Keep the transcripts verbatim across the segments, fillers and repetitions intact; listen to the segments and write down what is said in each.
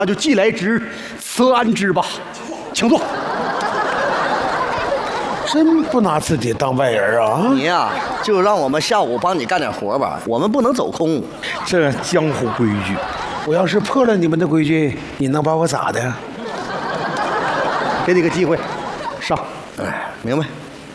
那就既来之，则安之吧，请坐。 真不拿自己当外人啊！ 你呀、啊，就让我们下午帮你干点活吧，我们不能走空。 这江湖规矩， 我要是破了你们的规矩，你能把我咋的？ 给你个机会，上。 哎，明白。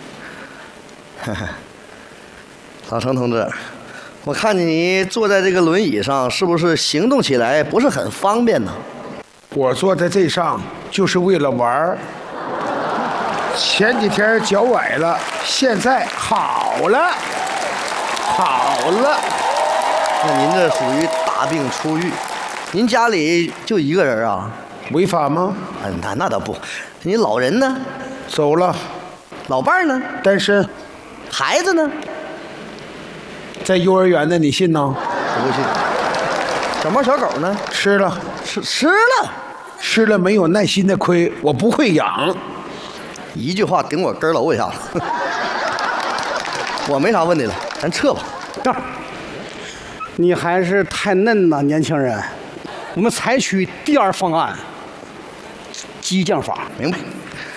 老程同志，我看见你坐在这个轮椅上，是不是行动起来不是很方便呢？ 我坐在这上就是为了玩儿。前几天脚崴了，现在好了，好了。 那您这属于大病初愈。您家里就一个人啊？ 违法吗？ 啊，那那倒不。你老人呢？ 走了。 老伴儿呢？ 单身。 孩子呢？ 在幼儿园呢，你信呢？ 我不信。小猫小狗呢？ 吃了。 吃吃了。 吃了没有耐心的亏，我不会养。 一句话顶我根楼一下子。我没啥问题了，咱撤吧。 这儿，你还是太嫩了，年轻人。我们采取第二方案，激将法。 明白。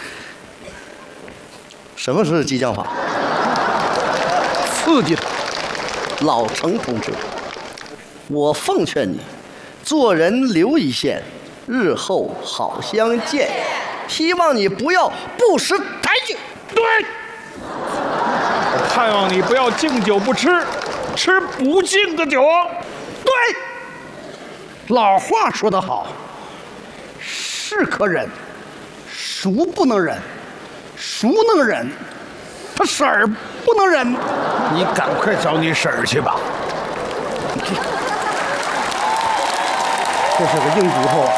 什么是激将法？ 刺激他。 老程同志，我奉劝你，做人留一线，日后好相见。希望你不要不识抬举。 对。我盼望你不要敬酒不吃，吃不敬的酒。 对。老话说得好，是可忍，孰不能忍？孰能忍？他婶儿不能忍。 你赶快找你婶儿去吧。 这是个硬骨头啊！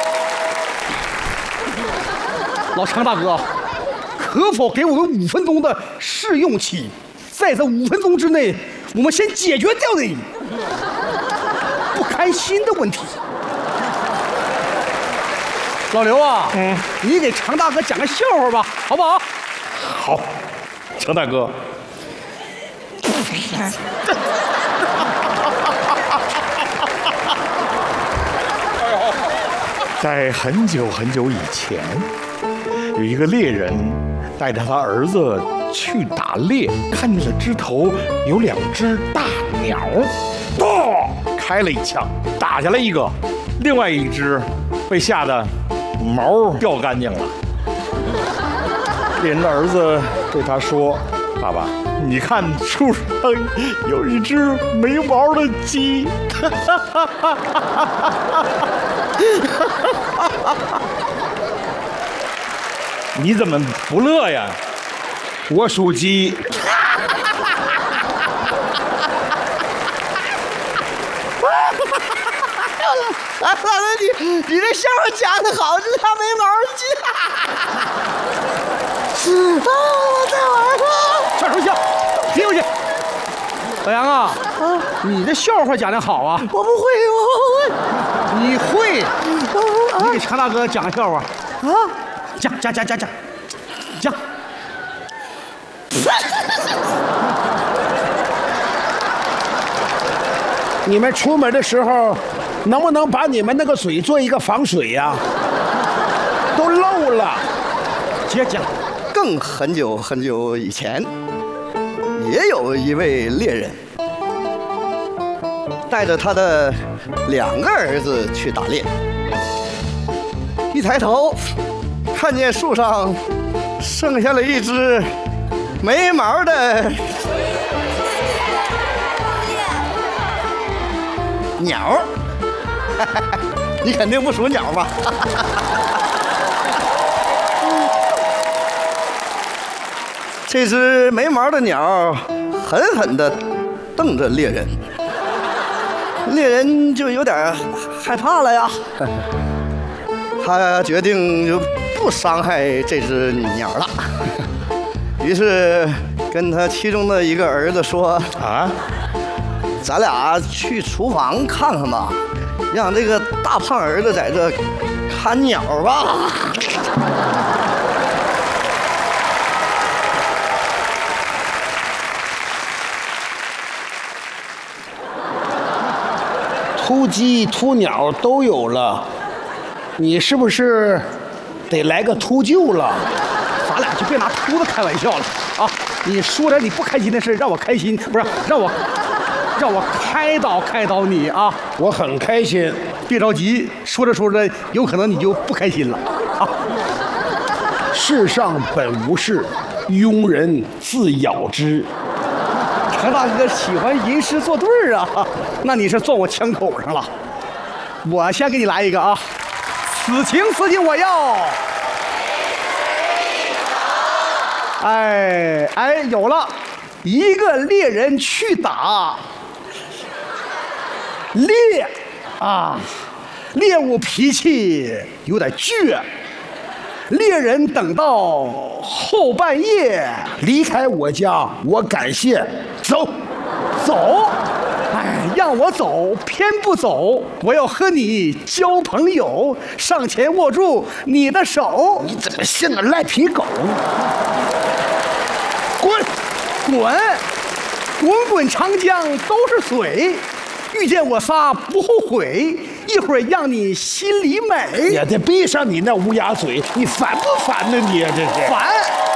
老常大哥，可否给我们五分钟的试用期？在这五分钟之内，我们先解决掉你不开心的问题。老刘啊，嗯，你给常大哥讲个笑话吧，好不好？ 好，程大哥。在很久很久以前，有一个猎人带着他儿子去打猎，看见了枝头有两只大鸟，咚，开了一枪，打下来一个，另外一只被吓得毛掉干净了。猎人的儿子对他说：“爸爸，你看树上有一只没毛的鸡。”你怎么不乐呀？ 我属鸡。 老师，你你这笑话讲得好，这他没毛鸡。啊，我再玩吧。 上手下，停回去。老杨啊，啊，你这笑话讲得好啊。 我不会，我不会。 你会？你给常大哥讲个笑话。啊，讲讲讲讲讲讲。 你们出门的时候，能不能把你们那个嘴做一个防水呀、啊？都漏了。 接讲。 更很久很久以前，也有一位猎人，带着他的两个儿子去打猎。一抬头，看见树上剩下了一只没毛的鸟。你肯定不属鸟吧？这只没毛的鸟狠狠地瞪着猎人，猎人就有点害怕了呀。他决定就不伤害这只鸟了，于是跟他其中的一个儿子说：“ 啊， 咱俩去厨房看看吧，让这个大胖儿子在这看鸟吧。” 秃鸡、秃鸟都有了， 你是不是得来个秃鹫了？ 咱俩就别拿秃子开玩笑了啊！你说点你不开心的事，让我开心，不是让我让我开导开导你啊！ 我很开心。 别着急，说着说着，有可能你就不开心了啊！ 世上本无事，庸人自扰之。 程大哥喜欢吟诗作对儿啊，那你是撞我枪口上了。我先给你来一个啊，此情此景我要。哎哎，有了，一个猎人去打猎啊，猎物脾气有点倔。猎人等到后半夜离开我家，我感谢。走， 走，哎，让我走，偏不走。我要和你交朋友，上前握住你的手。 你怎么像个赖皮狗？ 滚，滚，滚滚长江都是水。遇见我仨不后悔，一会儿让你心里美。 也得闭上你那乌鸦嘴，你烦不烦呢？你这是烦。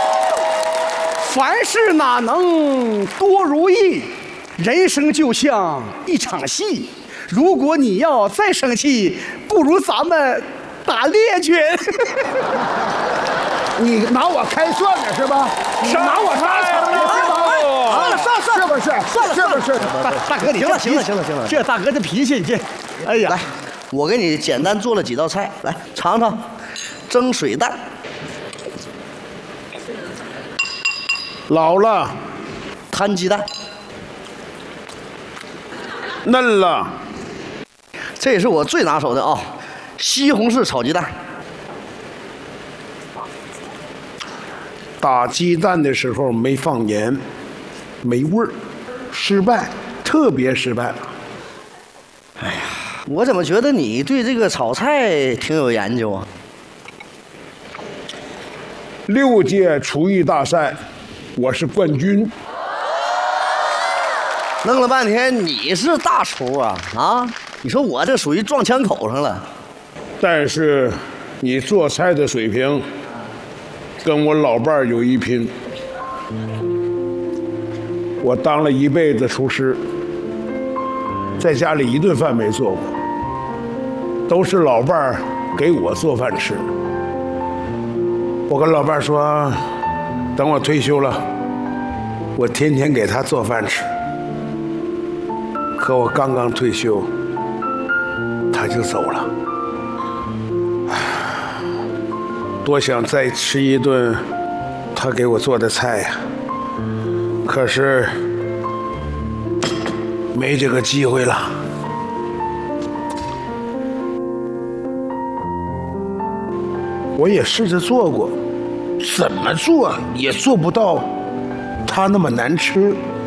凡事哪能多如意？人生就像一场戏。如果你要再生气，不如咱们打猎去。 你拿我开涮了是吧？你拿我打场了是吧？ 算了算了算了， 是不是？ 算了是不是？ 大大哥，你行了行了行了行了这大哥这脾气，这，哎呀， 来，我给你简单做了几道菜，来尝尝。蒸水蛋， 老了， 摊鸡蛋， 嫩了， 这也是我最拿手的啊，西红柿炒鸡蛋。 打鸡蛋的时候没放盐，没味儿，失败，特别失败。 我怎么觉得你对这个炒菜挺有研究啊？ 六届厨艺大赛，我是冠军。 弄了半天你是大厨啊啊！你说我这属于撞枪口上了。 但是你做菜的水平跟我老伴儿有一拼。我当了一辈子厨师，在家里一顿饭没做过，都是老伴儿给我做饭吃。我跟老伴儿说，等我退休了，我天天给他做饭吃。可我刚刚退休，他就走了。多想再吃一顿他给我做的菜呀，可是没这个机会了。我也试着做过，怎么做也做不到他那么难吃。